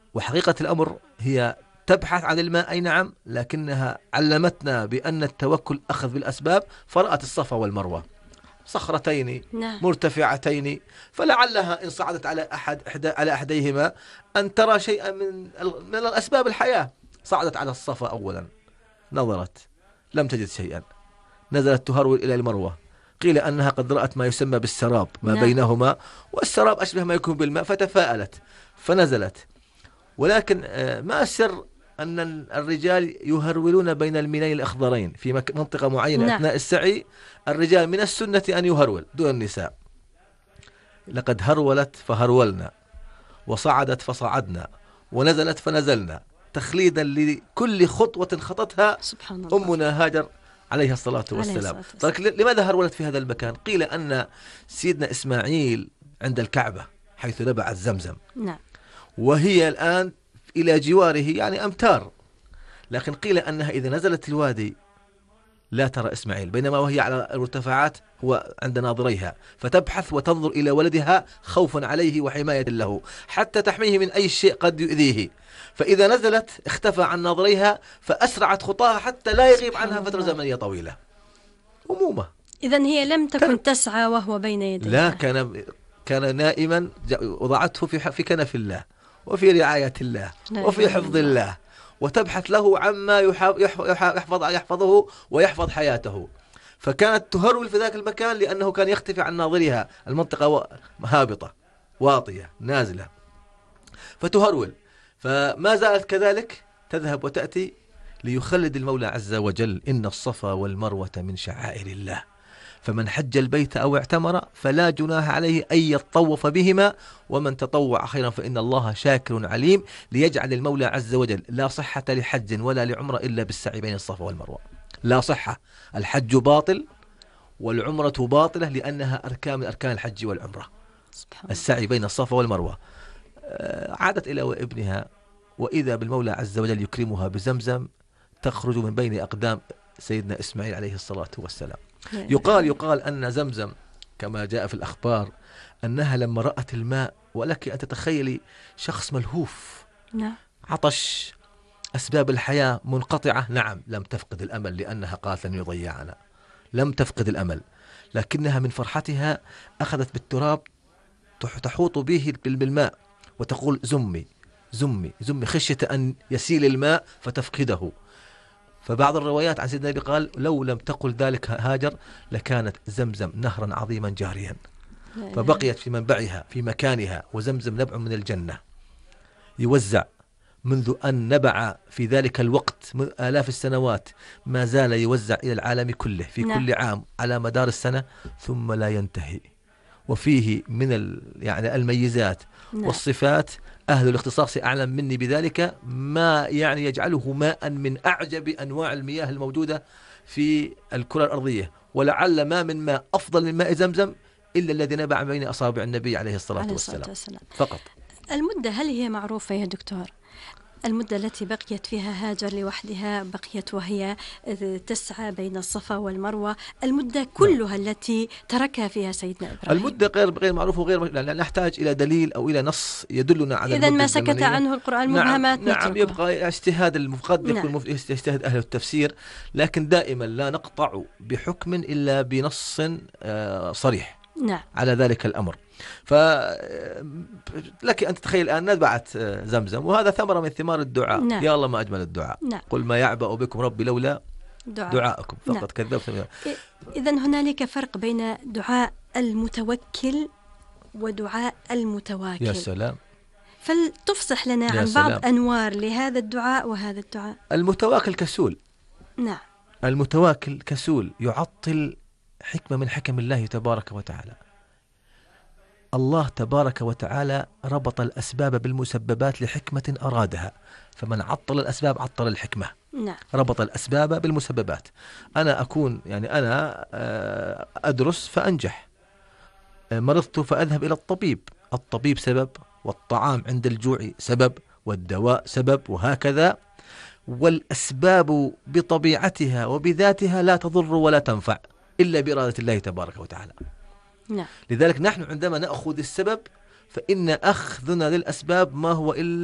وحقيقة الأمر هي تبحث عن الماء، أي نعم، لكنها علمتنا بأن التوكل أخذ بالأسباب، فرأت الصفا والمروة صخرتين نعم. مرتفعتين، فلعلها إن صعدت على أحديهما أن ترى شيئا من الأسباب الحياة. صعدت على الصفا أولا، نظرت لم تجد شيئا، نزلت تهرول إلى المروة، قيل أنها قد رأت ما يسمى بالسراب ما نعم. بينهما، والسراب أشبه ما يكون بالماء، فتفاءلت فنزلت. ولكن ما السر أن الرجال يهرولون بين المينين الأخضرين في منطقة معينة؟ نعم. أثناء السعي الرجال من السنة أن يهرول دون النساء. لقد هرولت فهرولنا، وصعدت فصعدنا، ونزلت فنزلنا، تخليدا لكل خطوة خطتها سبحان الله. أمنا هاجر عليها الصلاة والسلام. لماذا هرولت في هذا المكان؟ قيل أن سيدنا إسماعيل عند الكعبة حيث نبعت زمزم، نعم. وهي الآن إلى جواره يعني أمتار، لكن قيل أنها إذا نزلت الوادي لا ترى إسماعيل، بينما وهي على المرتفعات هو عند ناظريها، فتبحث وتنظر إلى ولدها خوفا عليه وحماية له، حتى تحميه من أي شيء قد يؤذيه. فإذا نزلت اختفى عن ناظريها، فأسرعت خطاها حتى لا يغيب عنها فترة زمنية طويلة. أمومة. إذن هي لم تكن تسعى وهو بين يديها. لا، كان نائما، وضعته في كنف الله وفي رعاية الله وفي حفظ الله، وتبحث له عما يحفظه ويحفظ حياته. فكانت تهرول في ذاك المكان لأنه كان يختفي عن ناظرها، المنطقة هابطة واطية نازلة، فتهرول. فما زالت كذلك تذهب وتأتي ليخلد المولى عز وجل: إن الصفا والمروة من شعائر الله، فمن حج البيت أو اعتمر فلا جناح عليه أن يطوف بهما، ومن تطوع خيرا فإن الله شاكر عليم. ليجعل المولى عز وجل لا صحة لحج ولا لعمرة إلا بالسعي بين الصفا والمروة. لا صحة، الحج باطل والعمرة باطلة، لأنها أركان من أركان الحج والعمرة. السعي بين الصفا والمروة. عادت إلى ابنها، وإذا بالمولى عز وجل يكرمها بزمزم تخرج من بين أقدام سيدنا إسماعيل عليه الصلاة والسلام. يقال أن زمزم كما جاء في الأخبار أنها لما رأت الماء، ولك أن تتخيلي شخص ملهوف، عطش، أسباب الحياة منقطعة، نعم لم تفقد الأمل لأنها قالت لن يضيعنا، لم تفقد الأمل، لكنها من فرحتها أخذت بالتراب تحوط به بالماء وتقول: زمي زمي زمي، خشية أن يسيل الماء فتفقده. فبعض الروايات عن سيدنا النبي قال: لو لم تقل ذلك هاجر لكانت زمزم نهرا عظيما جاريا، فبقيت في منبعها في مكانها. وزمزم نبع من الجنة يوزع منذ أن نبع في ذلك الوقت من آلاف السنوات، ما زال يوزع إلى العالم كله في كل عام على مدار السنة ثم لا ينتهي. وفيه من يعني الميزات والصفات، أهل الاختصاص أعلم مني بذلك، ما يعني يجعله ماء من أعجب أنواع المياه الموجودة في الكرة الأرضية، ولعل ما من ماء أفضل من ماء زمزم إلا الذي نبع بين أصابع النبي عليه الصلاة والسلام فقط. المدة هل هي معروفة يا دكتور؟ المدة التي بقيت فيها هاجر لوحدها، بقيت وهي تسعى بين الصفا والمروة، المدة كلها التي تركها فيها سيدنا إبراهيم. المدة غير معروفة وغير نحتاج إلى دليل أو إلى نص يدلنا على إذن ما سكت عنه القرآن مبهمات. نعم يبقى اجتهاد المقدم، يكون يجتهد أهل التفسير، لكن دائما لا نقطع بحكم إلا بنص صريح على ذلك الأمر. فلك أن تتخيل الآن نبعت زمزم، وهذا ثمرة من ثمار الدعاء. يا الله ما أجمل الدعاء. قل ما يعبأ بكم ربي لولا دعاءكم فقط كذبتم. إذن هنالك فرق بين دعاء المتوكل ودعاء المتواكل. يا سلام. فلتفصح لنا عن بعض أنوار لهذا الدعاء وهذا الدعاء. المتواكل كسول. نعم. المتواكل كسول، يعطل حكمة من حكم الله تبارك وتعالى. الله تبارك وتعالى ربط الأسباب بالمسببات لحكمة أرادها، فمن عطل الأسباب عطل الحكمة. ربط الأسباب بالمسببات. أنا أكون يعني أنا أدرس فأنجح، مرضت فأذهب إلى الطبيب سبب، والطعام عند الجوع سبب، والدواء سبب، وهكذا. والأسباب بطبيعتها وبذاتها لا تضر ولا تنفع إلا بإرادة الله تبارك وتعالى. لذلك نحن عندما نأخذ السبب فإن أخذنا للأسباب ما هو إلا